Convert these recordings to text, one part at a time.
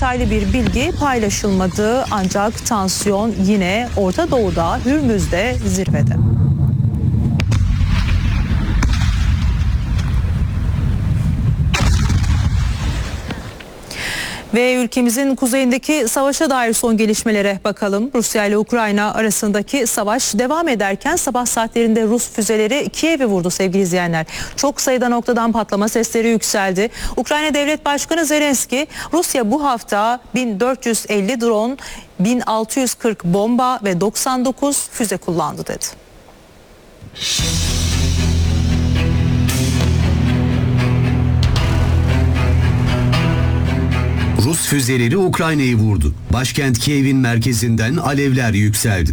detaylı bir bilgi paylaşılmadı. Ancak tansiyon yine Orta Doğu'da, Hürmüz'de zirvede. Ve ülkemizin kuzeyindeki savaşa dair son gelişmelere bakalım. Rusya ile Ukrayna arasındaki savaş devam ederken sabah saatlerinde Rus füzeleri Kiev'i vurdu sevgili izleyenler. Çok sayıda noktadan patlama sesleri yükseldi. Ukrayna Devlet Başkanı Zelenski, Rusya bu hafta 1450 drone, 1640 bomba ve 99 füze kullandı dedi. Rus füzeleri Ukrayna'yı vurdu. Başkent Kiev'in merkezinden alevler yükseldi.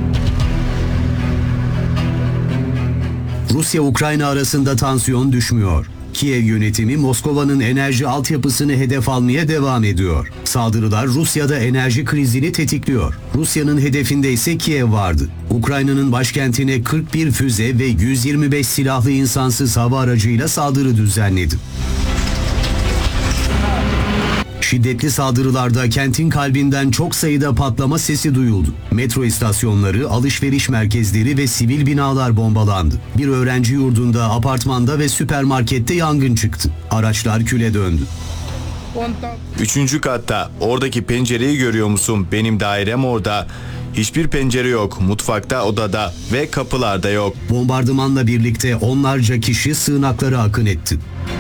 Rusya-Ukrayna arasında tansiyon düşmüyor. Kiev yönetimi Moskova'nın enerji altyapısını hedef almaya devam ediyor. Saldırılar Rusya'da enerji krizini tetikliyor. Rusya'nın hedefinde ise Kiev vardı. Ukrayna'nın başkentine 41 füze ve 125 silahlı insansız hava aracıyla saldırı düzenledi. Şiddetli saldırılarda kentin kalbinden çok sayıda patlama sesi duyuldu. Metro istasyonları, alışveriş merkezleri ve sivil binalar bombalandı. Bir öğrenci yurdunda, apartmanda ve süpermarkette yangın çıktı. Araçlar küle döndü. 3. katta, oradaki pencereyi görüyor musun? Benim dairem orada. Hiçbir pencere yok. Mutfakta, odada ve kapılarda yok. Bombardımanla birlikte onlarca kişi sığınaklara akın etti.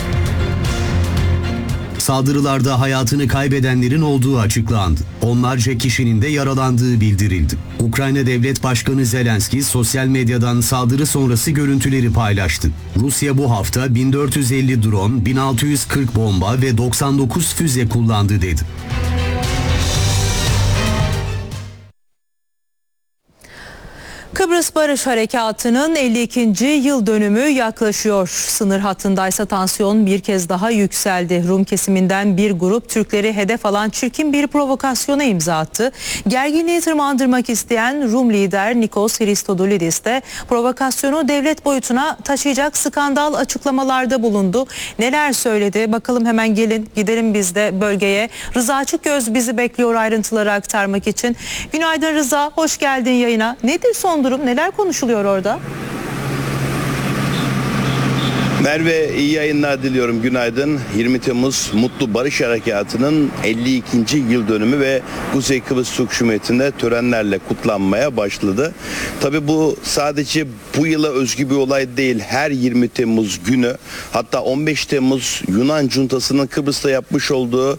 Saldırılarda hayatını kaybedenlerin olduğu açıklandı. Onlarca kişinin de yaralandığı bildirildi. Ukrayna Devlet Başkanı Zelenski sosyal medyadan saldırı sonrası görüntüleri paylaştı. Rusya bu hafta 1450 drone, 1640 bomba ve 99 füze kullandı dedi. Kıbrıs Barış Harekatı'nın 52. yıl dönümü yaklaşıyor. Sınır hattındaysa tansiyon bir kez daha yükseldi. Rum kesiminden bir grup Türkleri hedef alan çirkin bir provokasyona imza attı. Gerginliği tırmandırmak isteyen Rum lider Nikos Christodoulidis de provokasyonu devlet boyutuna taşıyacak skandal açıklamalarda bulundu. Neler söyledi? Bakalım, hemen gelin gidelim biz de bölgeye. Rıza Açıkgöz bizi bekliyor ayrıntıları aktarmak için. Günaydın Rıza, hoş geldin yayına. Nedir son durum? Neler konuşuluyor orada? Merve, iyi yayınlar diliyorum. Günaydın. 20 Temmuz Mutlu Barış Harekatı'nın 52. yıl dönümü ve Kuzey Kıbrıs Türk Cumhuriyeti'nde törenlerle kutlanmaya başladı. Tabii bu sadece bu yıla özgü bir olay değil. Her 20 Temmuz günü, hatta 15 Temmuz Yunan Cuntası'nın Kıbrıs'ta yapmış olduğu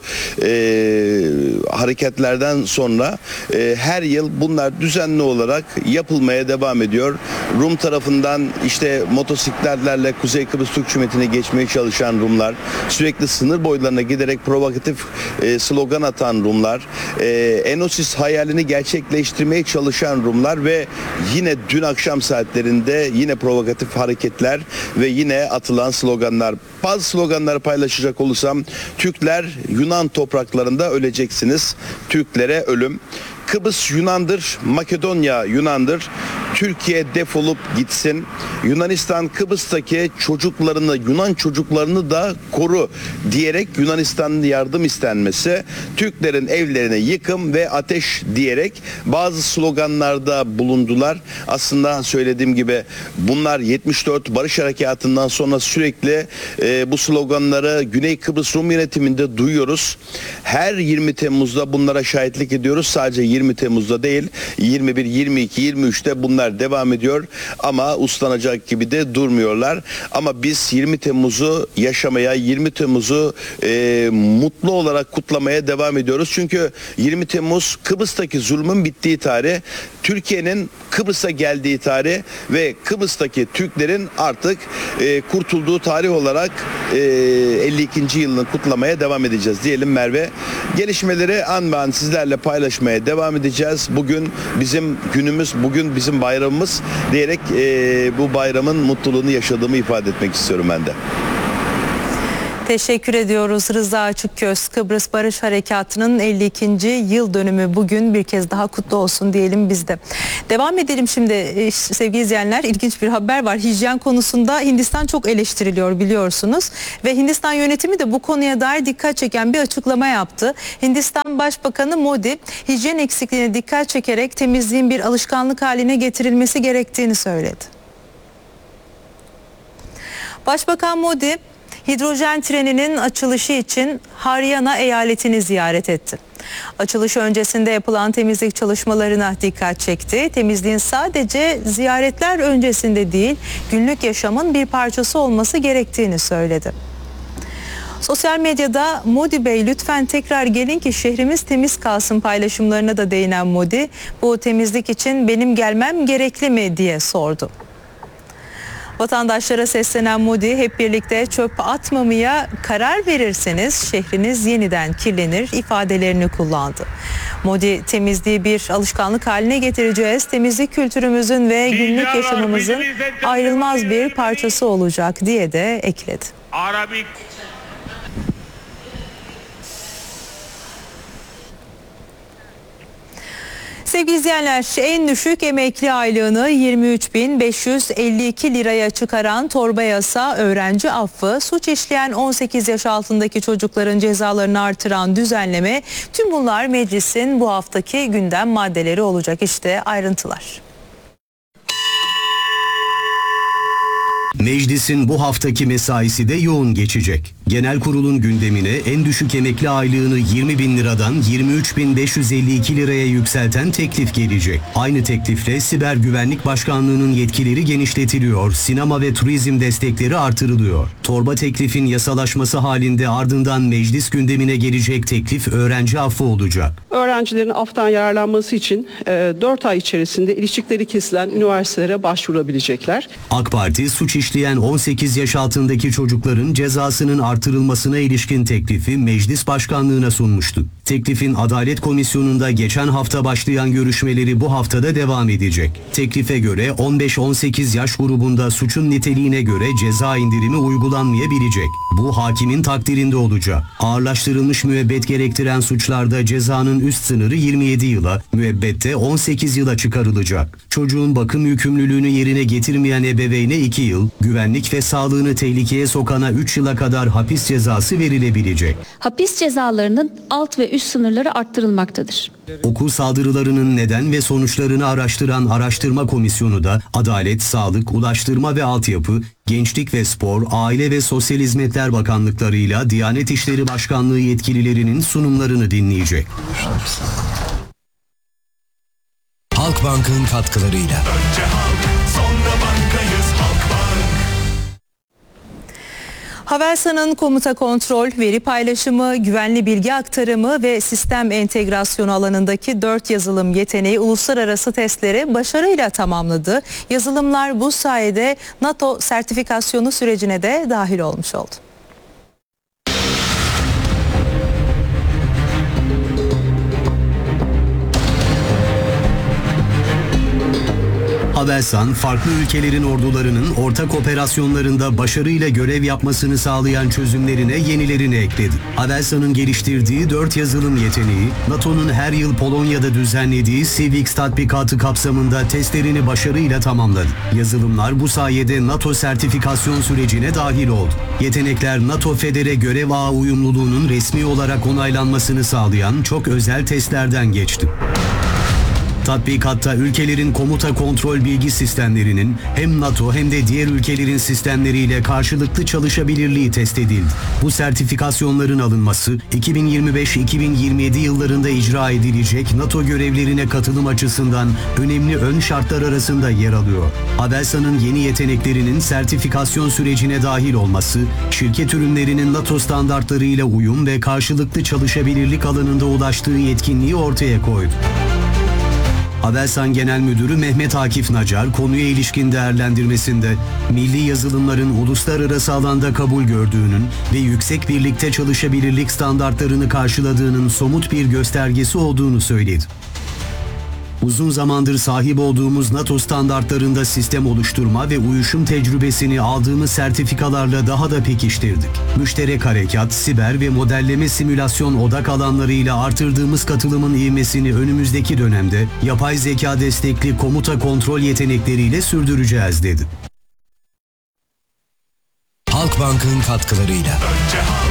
hareketlerden sonra her yıl bunlar düzenli olarak yapılmaya devam ediyor. Rum tarafından işte motosikletlerle Kuzey Kıbrıs Türk Cumhuriyeti'ne geçmeye çalışan Rumlar, sürekli sınır boylarına giderek provokatif slogan atan Rumlar, Enosis hayalini gerçekleştirmeye çalışan Rumlar ve yine dün akşam saatlerinde yine provokatif hareketler ve yine atılan sloganlar. Bazı sloganları paylaşacak olursam, Türkler Yunan topraklarında öleceksiniz, Türklere ölüm. Kıbrıs Yunan'dır, Makedonya Yunan'dır. Türkiye defolup gitsin. Yunanistan Kıbrıs'taki çocuklarını, Yunan çocuklarını da koru diyerek Yunanistan'ın yardım istenmesi, Türklerin evlerine yıkım ve ateş diyerek bazı sloganlarda bulundular. Aslında söylediğim gibi bunlar 74 Barış Harekatı'ndan sonra sürekli bu sloganları Güney Kıbrıs Rum yönetiminde duyuyoruz. Her 20 Temmuz'da bunlara şahitlik ediyoruz. Sadece 20 Temmuz'da değil, 21, 22, 23'te bunlar devam ediyor ama uslanacak gibi de durmuyorlar. Ama biz 20 Temmuz'u yaşamaya, 20 Temmuz'u mutlu olarak kutlamaya devam ediyoruz. Çünkü 20 Temmuz Kıbrıs'taki zulmün bittiği tarih, Türkiye'nin Kıbrıs'a geldiği tarih ve Kıbrıs'taki Türklerin artık kurtulduğu tarih olarak 52. yılını kutlamaya devam edeceğiz diyelim Merve. Gelişmeleri an be an sizlerle paylaşmaya devam edeceğiz. Bugün bizim günümüz, bugün bizim bayramımız diyerek bu bayramın mutluluğunu yaşadığımı ifade etmek istiyorum ben de. Teşekkür ediyoruz Rıza Açıkköz. Kıbrıs Barış Harekatı'nın 52. yıl dönümü bugün, bir kez daha kutlu olsun diyelim biz de. Devam edelim şimdi sevgili izleyenler, ilginç bir haber var. Hijyen konusunda Hindistan çok eleştiriliyor biliyorsunuz ve Hindistan yönetimi de bu konuya dair dikkat çeken bir açıklama yaptı. Hindistan Başbakanı Modi hijyen eksikliğine dikkat çekerek temizliğin bir alışkanlık haline getirilmesi gerektiğini söyledi. Başbakan Modi hidrojen treninin açılışı için Haryana eyaletini ziyaret etti. Açılış öncesinde yapılan temizlik çalışmalarına dikkat çekti. Temizliğin sadece ziyaretler öncesinde değil, günlük yaşamın bir parçası olması gerektiğini söyledi. Sosyal medyada Modi Bey lütfen tekrar gelin ki şehrimiz temiz kalsın paylaşımlarına da değinen Modi, bu temizlik için benim gelmem gerekli mi diye sordu. Vatandaşlara seslenen Modi, hep birlikte çöp atmamaya karar verirseniz şehriniz yeniden kirlenir ifadelerini kullandı. Modi, temizliği bir alışkanlık haline getireceğiz, temizlik kültürümüzün ve günlük yaşamımızın ayrılmaz bir parçası olacak diye de ekledi. Sevgili izleyenler, en düşük emekli aylığını 23.552 liraya çıkaran torba yasa, öğrenci affı, suç işleyen 18 yaş altındaki çocukların cezalarını artıran düzenleme, tüm bunlar meclisin bu haftaki gündem maddeleri olacak. İşte ayrıntılar. Meclisin bu haftaki mesaisi de yoğun geçecek. Genel kurulun gündemine en düşük emekli aylığını 20.000 liradan 23.552 liraya yükselten teklif gelecek. Aynı teklifle Siber Güvenlik Başkanlığı'nın yetkileri genişletiliyor, sinema ve turizm destekleri artırılıyor. Torba teklifin yasalaşması halinde ardından meclis gündemine gelecek teklif öğrenci affı olacak. Öğrencilerin aftan yararlanması için 4 ay içerisinde ilişkileri kesilen üniversitelere başvurabilecekler. AK Parti, suç işleyen 18 yaş altındaki çocukların cezasının artırılmasına ilişkin teklifi Meclis Başkanlığı'na sunmuştu. Teklifin Adalet Komisyonu'nda geçen hafta başlayan görüşmeleri bu haftada devam edecek. Teklife göre 15-18 yaş grubunda suçun niteliğine göre ceza indirimi uygulanmayabilecek. Bu hakimin takdirinde olacak. Ağırlaştırılmış müebbet gerektiren suçlarda cezanın üst sınırı 27 yıla, müebbette 18 yıla çıkarılacak. Çocuğun bakım yükümlülüğünü yerine getirmeyen ebeveyne 2 yıl, güvenlik ve sağlığını tehlikeye sokana 3 yıla kadar hapis cezası verilebilecek. Hapis cezalarının alt ve üst sınırları arttırılmaktadır. Okul saldırılarının neden ve sonuçlarını araştıran araştırma komisyonu da Adalet, Sağlık, Ulaştırma ve Altyapı, Gençlik ve Spor, Aile ve Sosyal Hizmetler Bakanlıklarıyla Diyanet İşleri Başkanlığı yetkililerinin sunumlarını dinleyecek. Halkbank'ın katkılarıyla. Önce halk, sonra bankayız Halkbank. Havelsan'ın komuta kontrol, veri paylaşımı, güvenli bilgi aktarımı ve sistem entegrasyonu alanındaki 4 yazılım yeteneği uluslararası testleri başarıyla tamamladı. Yazılımlar bu sayede NATO sertifikasyonu sürecine de dahil olmuş oldu. Havelsan, farklı ülkelerin ordularının ortak operasyonlarında başarıyla görev yapmasını sağlayan çözümlerine yenilerini ekledi. Havelsan'ın geliştirdiği 4 yazılım yeteneği, NATO'nun her yıl Polonya'da düzenlediği CIVIX tatbikatı kapsamında testlerini başarıyla tamamladı. Yazılımlar bu sayede NATO sertifikasyon sürecine dahil oldu. Yetenekler, NATO Federe görev ağı uyumluluğunun resmi olarak onaylanmasını sağlayan çok özel testlerden geçti. Tatbikatta ülkelerin komuta kontrol bilgi sistemlerinin hem NATO hem de diğer ülkelerin sistemleriyle karşılıklı çalışabilirliği test edildi. Bu sertifikasyonların alınması 2025-2027 yıllarında icra edilecek NATO görevlerine katılım açısından önemli ön şartlar arasında yer alıyor. Havelsan'ın yeni yeteneklerinin sertifikasyon sürecine dahil olması, şirket ürünlerinin NATO standartlarıyla uyum ve karşılıklı çalışabilirlik alanında ulaştığı yetkinliği ortaya koydu. Havelsan Genel Müdürü Mehmet Akif Nacar konuya ilişkin değerlendirmesinde milli yazılımların uluslararası alanda kabul gördüğünün ve yüksek birlikte çalışabilirlik standartlarını karşıladığının somut bir göstergesi olduğunu söyledi. Uzun zamandır sahip olduğumuz NATO standartlarında sistem oluşturma ve uyuşum tecrübesini aldığımız sertifikalarla daha da pekiştirdik. Müşterek harekat, siber ve modelleme simülasyon odak alanlarıyla artırdığımız katılımın ivmesini önümüzdeki dönemde yapay zeka destekli komuta kontrol yetenekleriyle sürdüreceğiz dedi. Halkbank'ın katkılarıyla. Önce halk